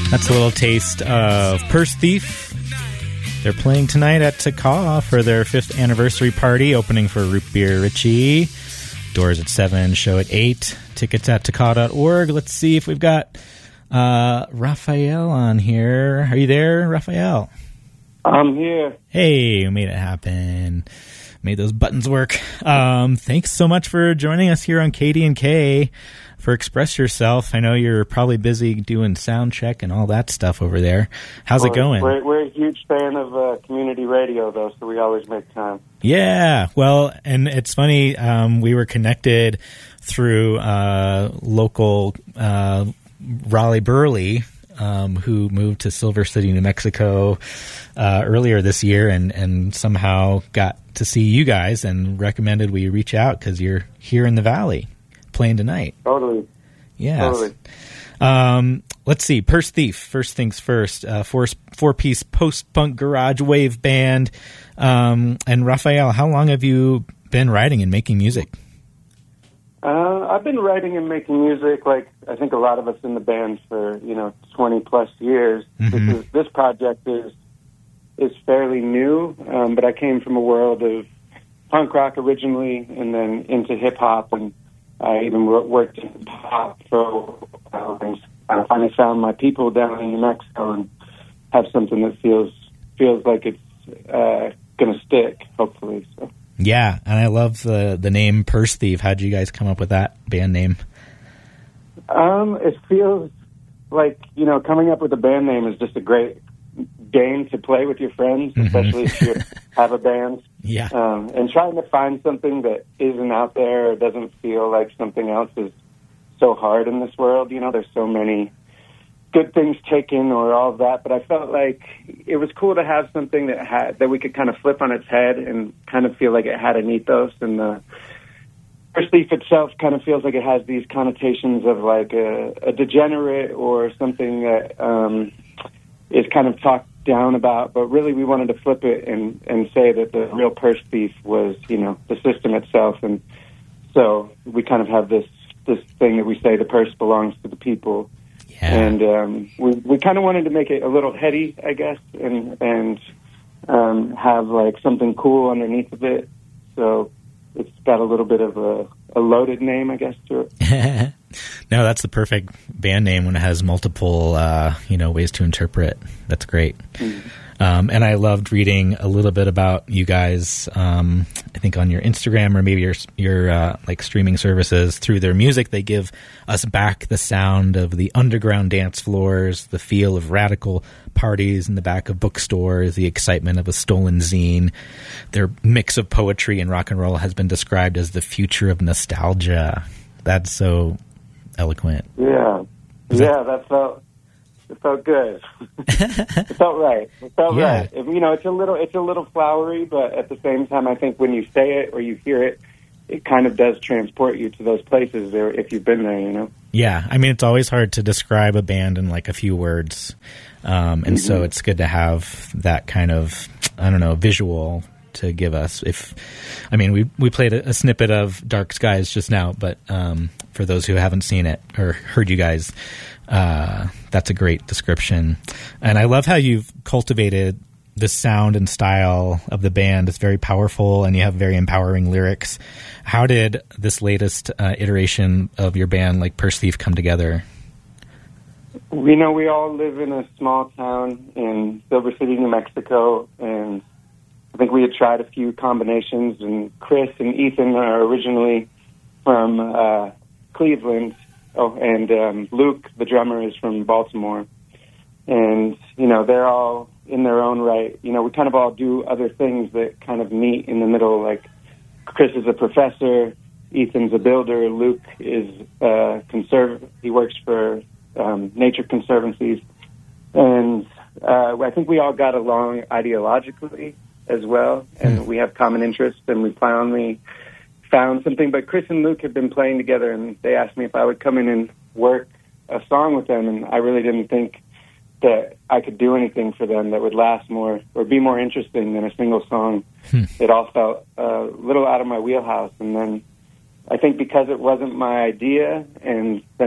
That's a little taste of Purse Thief. They're playing tonight at Taka for their 5th anniversary party, opening for Root Beer Richie. Doors at 7, show at 8. Tickets at taka.org. Let's see if we've got Raphael on here. Are you there, Raphael? I'm here. Hey, we made it happen. Made those buttons work. Thanks so much for joining us here on KD&K for Express Yourself. I know you're probably busy doing sound check and all that stuff over there. How's it going? We're a huge fan of community radio, though, so we always make time. Yeah, well, and it's funny, we were connected through local Raleigh Burley, who moved to Silver City, New Mexico earlier this year and somehow got to see you guys and recommended we reach out because you're here in the Valley playing tonight. Totally. Yes. Totally. Let's see. Purse Thief, first things first. Four-piece post-punk garage wave band. And Raphael, how long have you been writing and making music? I've been writing and making music, like I think a lot of us in the band, for 20-plus years. Mm-hmm. This project is fairly new, but I came from a world of punk rock originally, and then into hip hop, and I even worked in pop for a while, and I finally found my people down in New Mexico, and have something that feels like it's going to stick, hopefully. So. Yeah, and I love the name Purse Thief. How'd you guys come up with that band name? It feels like, coming up with a band name is just a great game to play with your friends, especially if you have a band. Yeah. And trying to find something that isn't out there or doesn't feel like something else is so hard in this world. There's so many good things taken or all of that, but I felt like it was cool to have something that we could kind of flip on its head and kind of feel like it had an ethos. And the Purse Thief itself kind of feels like it has these connotations of like a degenerate or something that is kind of talked down about, but really we wanted to flip it and say that the real purse thief was, the system itself. And so we kind of have this thing that we say the purse belongs to the people. Yeah. And we kind of wanted to make it a little heady, I guess, and have like something cool underneath of it. So it's got a little bit of a loaded name, I guess, to it. No, that's the perfect band name when it has multiple, ways to interpret. That's great. Mm-hmm. And I loved reading a little bit about you guys, I think on your Instagram or maybe your like streaming services. Through their music, they give us back the sound of the underground dance floors, the feel of radical parties in the back of bookstores, the excitement of a stolen zine. Their mix of poetry and rock and roll has been described as the future of nostalgia. That's so eloquent. Yeah. It felt good. It felt right. Right. It's a little flowery, but at the same time, I think when you say it or you hear it, it kind of does transport you to those places there if you've been there, Yeah, I mean, it's always hard to describe a band in like a few words, and so it's good to have that kind of, visual to give us. We played a snippet of Dark Skies just now, but for those who haven't seen it or heard you guys, that's a great description. And I love how you've cultivated the sound and style of the band. It's very powerful, and you have very empowering lyrics. How did this latest iteration of your band, like Purse Thief, come together? We all live in a small town in Silver City, New Mexico, and I think we had tried a few combinations, and Chris and Ethan are originally from Cleveland. Oh, and Luke, the drummer, is from Baltimore. And, they're all in their own right. We kind of all do other things that kind of meet in the middle. Like Chris is a professor, Ethan's a builder, Luke is he works for nature conservancies. And I think we all got along ideologically as well, and we have common interests, and we finally found something. But Chris and Luke have been playing together, and they asked me if I would come in and work a song with them, and I really didn't think that I could do anything for them that would last more or be more interesting than a single song. It all felt a little out of my wheelhouse, and then I think because it wasn't my idea, and then I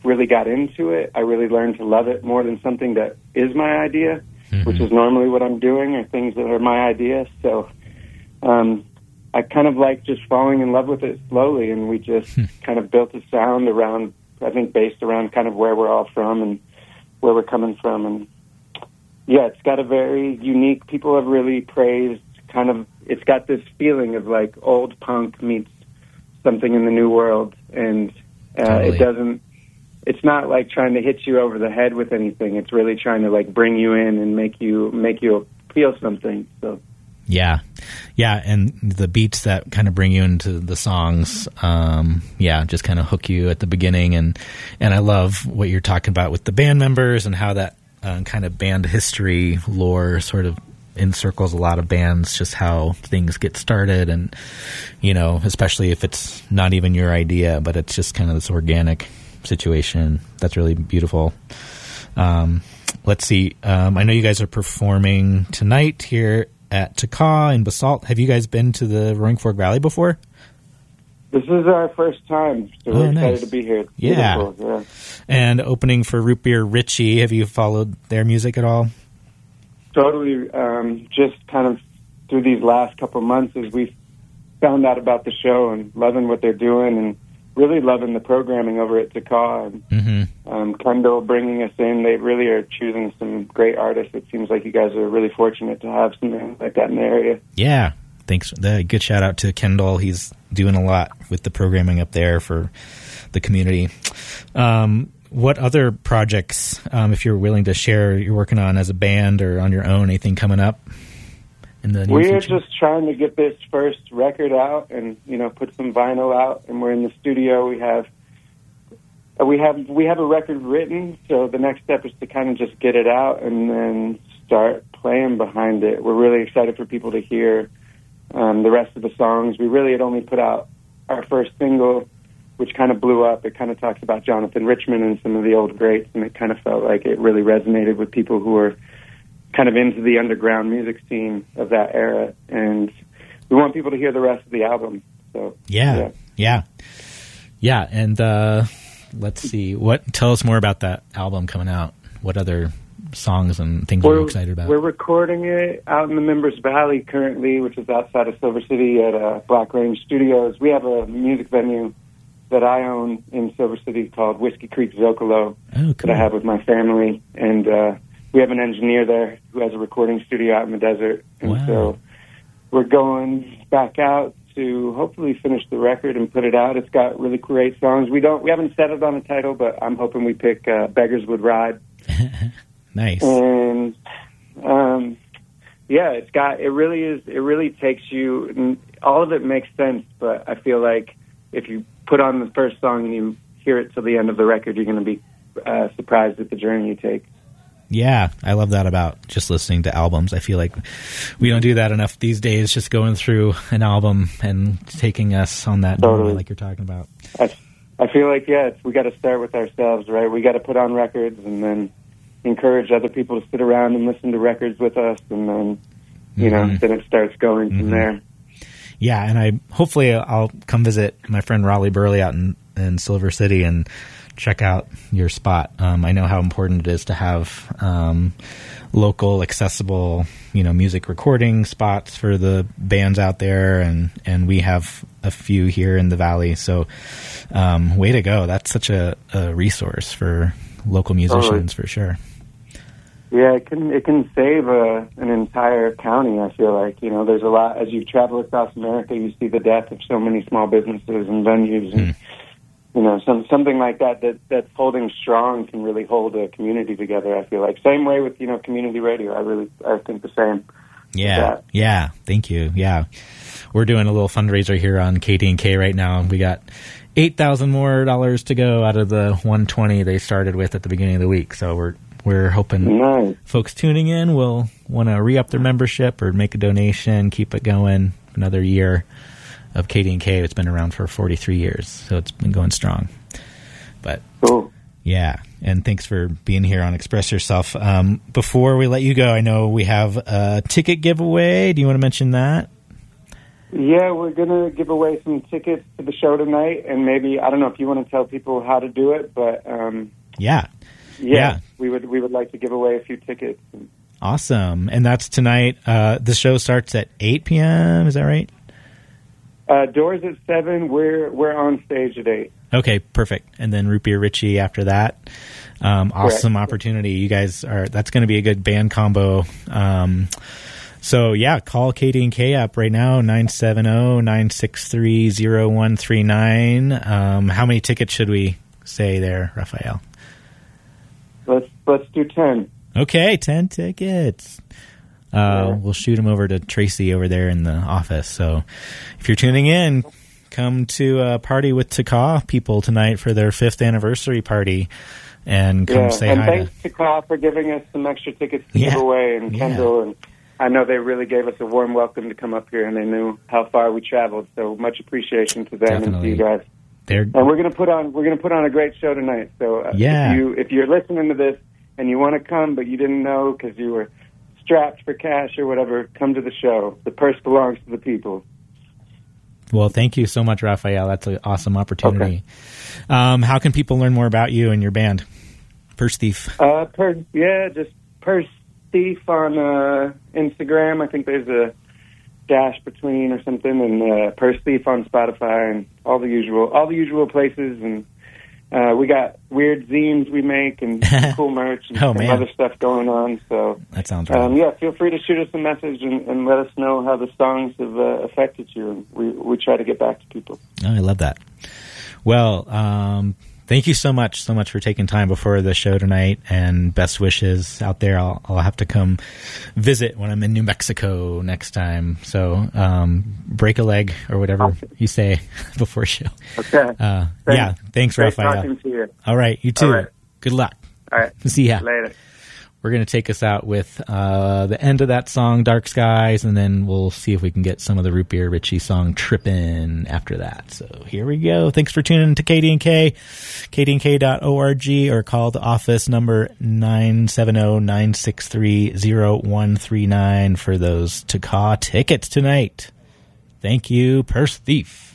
really got into it, I really learned to love it more than something that is my idea, which is normally what I'm doing, or things that are my idea. So I kind of like just falling in love with it slowly, and we just kind of built a sound around, I think, based around kind of where we're all from and where we're coming from. And yeah, it's got a very unique, people have really praised kind of, it's got this feeling of like old punk meets something in the new world. And totally. It's not like trying to hit you over the head with anything. It's really trying to like bring you in and make you feel something. So yeah, and the beats that kind of bring you into the songs, just kind of hook you at the beginning, and I love what you're talking about with the band members and how that kind of band history lore sort of encircles a lot of bands, just how things get started, and especially if it's not even your idea, but it's just kind of this organic situation. That's really beautiful. Let's see. I know you guys are performing tonight here at Takaw in Basalt. Have you guys been to the Roaring Fork Valley before? This is our first time, so we're excited to be here. It's beautiful, yeah. And opening for Root Beer Richie, have you followed their music at all? Totally. Just kind of through these last couple of months as we found out about the show and loving what they're doing and really loving the programming over at Takaw. And Kendall bringing us in, they really are choosing some great artists. It seems like you guys are really fortunate to have something like that in the area. Yeah, thanks. Good shout out to Kendall. He's doing a lot with the programming up there for the community. What other projects, if you're willing to share, you're working on as a band or on your own? Anything coming up in the near future? We're just trying to get this first record out and put some vinyl out. And we're in the studio. We have a record written. So the next step is to kind of just get it out and then start playing behind it. We're really excited for people to hear the rest of the songs. We really had only put out our first single, which kind of blew up. It kind of talks about Jonathan Richman and some of the old greats, and it kind of felt like it really resonated with people who were kind of into the underground music scene of that era. And we want people to hear the rest of the album. So yeah. And let's see. Tell us more about that album coming out. What other songs and things are you excited about? We're recording it out in the Members Valley currently, which is outside of Silver City at Black Range Studios. We have a music venue that I own in Silver City called Whiskey Creek Zocalo that I have with my family. And we have an engineer there who has a recording studio out in the desert. And so we're going back out to hopefully finish the record and put it out. It's got really great songs. We haven't settled on a title, but I'm hoping we pick Beggars Would Ride. Nice. And it really takes you, and all of it makes sense, but I feel like if you put on the first song and you hear it till the end of the record, you're going to be surprised at the journey you take. Yeah, I love that about just listening to albums. I feel like we don't do that enough these days, just going through an album and taking us on that journey like you're talking about. I feel like, we got to start with ourselves, right? We got to put on records and then encourage other people to sit around and listen to records with us, and then, then it starts going from there. Yeah, and hopefully I'll come visit my friend Raleigh Burley out in Silver City and check out your spot. I know how important it is to have local, accessible, music recording spots for the bands out there, and we have a few here in the Valley. So, way to go! That's such a resource for local musicians for sure. Yeah, it can save an entire county. I feel like there's a lot as you travel across America. You see the death of so many small businesses and venues, and something like that's holding strong can really hold a community together. I feel like same way with community radio. I think the same. Yeah. Thank you. Yeah, we're doing a little fundraiser here on KTNK right now. We got $8,000 more to go out of the $120 they started with at the beginning of the week. So we're hoping folks tuning in will want to re-up their membership or make a donation, keep it going another year of KTNK. It's been around for 43 years, so it's been going strong. But yeah, and thanks for being here on Express Yourself. Before we let you go, I know we have a ticket giveaway. Do you want to mention that? Yeah, we're going to give away some tickets to the show tonight, and maybe, I don't know if you want to tell people how to do it, but Yeah. we would like to give away a few tickets. Awesome. And that's tonight. The show starts at 8 p.m., is that right? Doors at 7, we're on stage at 8. Okay, perfect. And then Root Beer Richie after that. Awesome Correct. opportunity. You guys that's going to be a good band combo. So yeah, call KD&K up right now, 970-963-0139. How many tickets should we say there, Raphael? Let's do 10. Okay, 10 tickets. We'll shoot them over to Tracy over there in the office. So if you're tuning in, come to a party with Taka people tonight for their 5th anniversary party. And come say and hi. thanks to Ka for giving us some extra tickets to give away, and Kendall, and I know they really gave us a warm welcome to come up here, and they knew how far we traveled. So much appreciation to them and to you guys. And we're gonna put on a great show tonight. So if you're listening to this and you want to come but you didn't know because you were strapped for cash or whatever, come to the show. The purse belongs to the people. Well, thank you so much, Raphael. That's an awesome opportunity. Okay. How can people learn more about you and your band? Purse Thief. Just Purse Thief on Instagram. I think there's a dash between or something, and Purse Thief on Spotify and all the usual places. And we got weird zines we make and cool merch and some other stuff going on. So that sounds right. Feel free to shoot us a message and let us know how the songs have affected you. And we try to get back to people. Oh, I love that. Well, thank you so much for taking time before the show tonight, and best wishes out there. I'll have to come visit when I'm in New Mexico next time. So, break a leg or whatever you say before show. Okay. Thanks, Raphael. Talking to you. All right, you too. Right. Good luck. All right. See ya. Later. We're going to take us out with the end of that song, Dark Skies, and then we'll see if we can get some of the Root Beer Richie song Trippin' after that. So here we go. Thanks for tuning in to KD&K, kdnk.org, or call the office number 970-963-0139 for those Taka tickets tonight. Thank you, Purse Thief.